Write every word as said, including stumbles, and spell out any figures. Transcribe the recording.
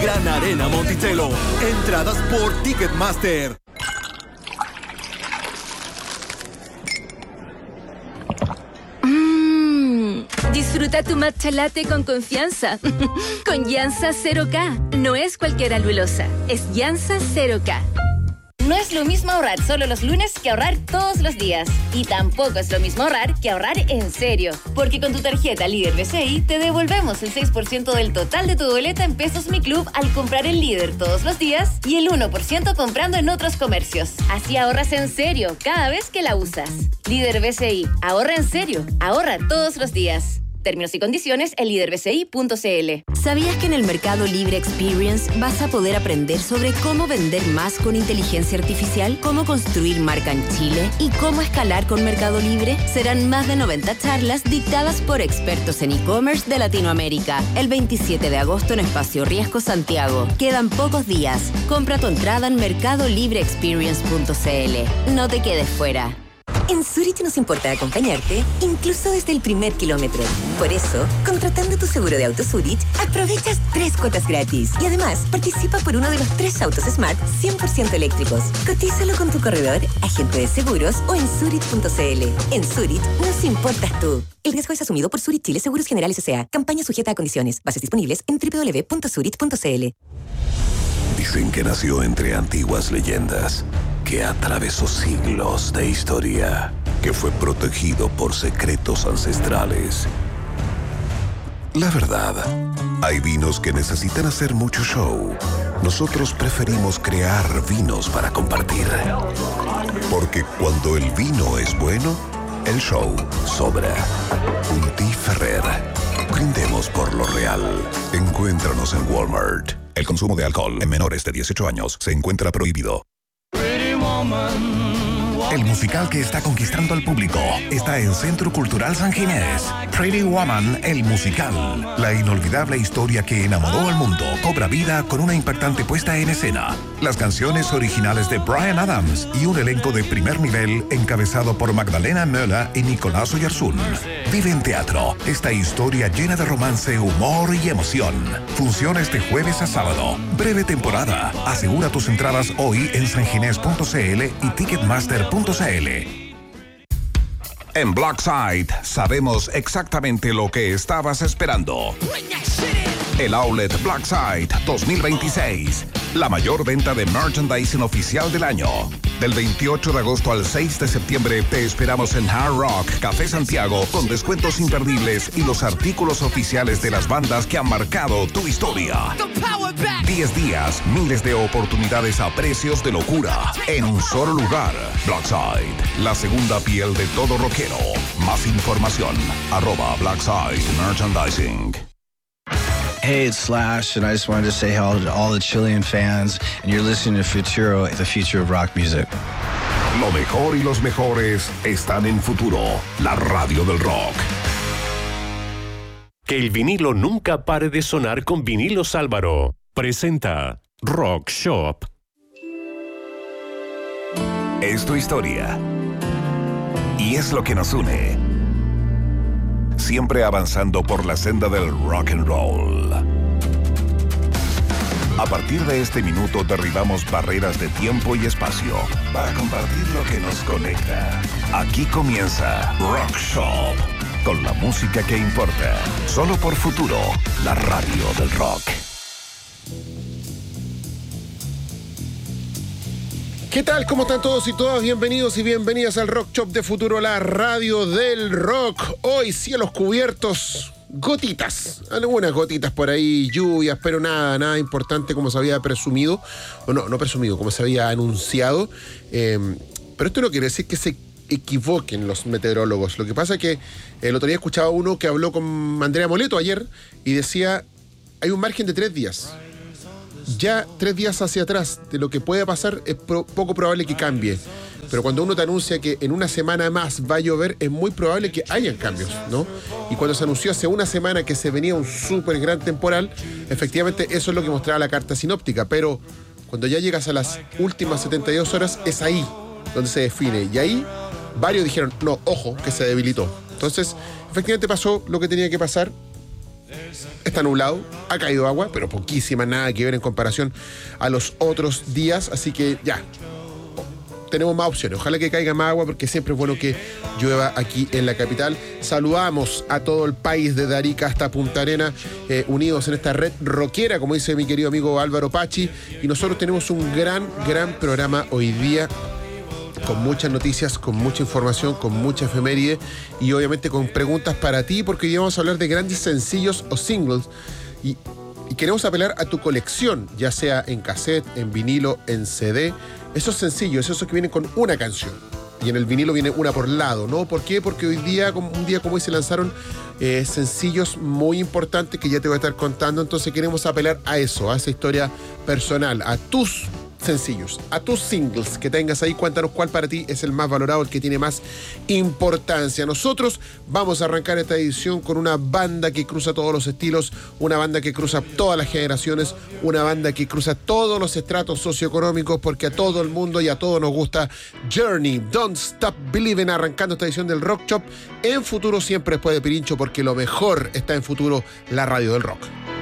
Gran Arena Monticello. Entradas por Ticketmaster. Mmm, disfruta tu matcha latte con confianza. Con Yansa cero K. No es cualquier alulosa, es Yansa cero K. No es lo mismo ahorrar solo los lunes que ahorrar todos los días. Y tampoco es lo mismo ahorrar que ahorrar en serio. Porque con tu tarjeta Líder B C I te devolvemos el seis por ciento del total de tu boleta en Pesos Mi Club al comprar el Líder todos los días y el uno por ciento comprando en otros comercios. Así ahorras en serio cada vez que la usas. Líder B C I. Ahorra en serio. Ahorra todos los días. Términos y condiciones en líder b c i punto c l. ¿Sabías que en el Mercado Libre Experience vas a poder aprender sobre cómo vender más con inteligencia artificial, cómo construir marca en Chile y cómo escalar con Mercado Libre? Serán más de noventa charlas dictadas por expertos en e-commerce de Latinoamérica. El veintisiete de agosto en Espacio Riesgo Santiago. Quedan pocos días. Compra tu entrada en mercado libre experience punto c l. No te quedes fuera. En Zurich nos importa acompañarte, incluso desde el primer kilómetro. Por eso, contratando tu seguro de auto Zurich, aprovechas tres cuotas gratis. Y además, participa por uno de los tres autos Smart cien por ciento eléctricos. Cotízalo con tu corredor, agente de seguros o en zurich punto c l. En Zurich nos importas tú. El riesgo es asumido por Zurich Chile Seguros Generales S A. Campaña sujeta a condiciones. Bases disponibles en doble u doble u doble u punto zurich punto c l. Dicen que nació entre antiguas leyendas, que atravesó siglos de historia, que fue protegido por secretos ancestrales. La verdad, hay vinos que necesitan hacer mucho show. Nosotros preferimos crear vinos para compartir. Porque cuando el vino es bueno, el show sobra. Unti Ferrer. Brindemos por lo real. Encuéntranos en Walmart. El consumo de alcohol en menores de dieciocho años se encuentra prohibido. El musical que está conquistando al público está en Centro Cultural San Ginés. Pretty Woman, el musical. La inolvidable historia que enamoró al mundo cobra vida con una impactante puesta en escena. Las canciones originales de Bryan Adams y un elenco de primer nivel encabezado por Magdalena Möller y Nicolás Oyarzún. Vive en teatro esta historia llena de romance, humor y emoción. Funciones de jueves a sábado. Breve temporada. Asegura tus entradas hoy en sanginés punto c l y ticketmaster punto c l. En Blackside sabemos exactamente lo que estabas esperando. El Outlet Blackside dos mil veintiséis. La mayor venta de merchandising oficial del año. Del veintiocho de agosto al seis de septiembre te esperamos en Hard Rock Café Santiago con descuentos imperdibles y los artículos oficiales de las bandas que han marcado tu historia. diez días, miles de oportunidades a precios de locura en un solo lugar. Blackside, la segunda piel de todo rockero. Más información, arroba Blackside Merchandising. Hey, it's Slash, and I just wanted to say hello to all the Chilean fans, and you're listening to Futuro, the future of rock music. Lo mejor y los mejores están en Futuro, la radio del rock. Que el vinilo nunca pare de sonar con Vinilos Álvaro. Presenta Rock Shop. Es tu historia. Y es lo que nos une. Siempre avanzando por la senda del rock and roll. A partir de este minuto derribamos barreras de tiempo y espacio para compartir lo que nos conecta. Aquí comienza Rock Shop, con la música que importa. Solo por Futuro, la radio del rock. ¿Qué tal? ¿Cómo están todos y todas? Bienvenidos y bienvenidas al Rock Shop de Futuro, la radio del rock. Hoy cielos cubiertos, gotitas, algunas gotitas por ahí, lluvias, pero nada, nada importante como se había presumido, o no, no presumido, como se había anunciado. Eh, pero esto no quiere decir que se equivoquen los meteorólogos. Lo que pasa es que el otro día escuchaba uno que habló con Andrea Moleto ayer y decía, hay un margen de tres días. Ya tres días hacia atrás de lo que puede pasar es pro- poco probable que cambie. Pero cuando uno te anuncia que en una semana más va a llover, es muy probable que hayan cambios, ¿no? Y cuando se anunció hace una semana que se venía un súper gran temporal, efectivamente eso es lo que mostraba la carta sinóptica. Pero cuando ya llegas a las últimas setenta y dos horas, es ahí donde se define. Y ahí varios dijeron, no, ojo, que se debilitó. Entonces, efectivamente pasó lo que tenía que pasar. está nublado, ha caído agua, pero poquísima, nada que ver en comparación a los otros días, así que ya, tenemos más opciones. Ojalá que caiga más agua porque siempre es bueno que llueva aquí en la capital. Saludamos a todo el país desde Arica hasta Punta Arenas, eh, unidos en esta red rockera, como dice mi querido amigo Álvaro Pachi, y nosotros tenemos un gran, gran programa hoy día, con muchas noticias, con mucha información, con mucha efeméride y obviamente con preguntas para ti, porque hoy vamos a hablar de grandes sencillos o singles y, y queremos apelar a tu colección, ya sea en cassette, en vinilo, en C D, esos sencillos, esos que vienen con una canción. Y en el vinilo viene una por lado, ¿no? ¿Por qué? Porque hoy día, un día como hoy, se lanzaron eh, sencillos muy importantes que ya te voy a estar contando. Entonces queremos apelar a eso, a esa historia personal, a tus sencillos, a tus singles que tengas ahí. Cuéntanos cuál para ti es el más valorado, el que tiene más importancia. Nosotros vamos a arrancar esta edición con una banda que cruza todos los estilos, una banda que cruza todas las generaciones, una banda que cruza todos los estratos socioeconómicos, porque a todo el mundo y a todos nos gusta Journey, Don't Stop Believing, arrancando esta edición del Rock Shop en Futuro, siempre después de Pirincho, porque lo mejor está en Futuro, la radio del rock.